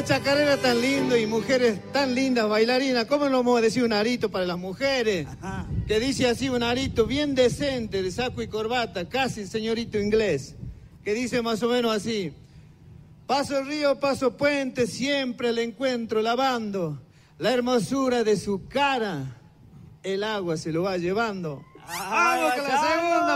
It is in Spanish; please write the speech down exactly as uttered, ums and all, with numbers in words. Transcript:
una chacarera tan lindo y mujeres tan lindas, bailarinas. ¿Cómo no vamos a decir un arito para las mujeres? Ajá. Que dice así, un arito bien decente, de saco y corbata, casi señorito inglés. Que dice más o menos así: paso el río, paso puente, siempre le encuentro lavando. La hermosura de su cara, el agua se lo va llevando. ¡Vamos con la segunda!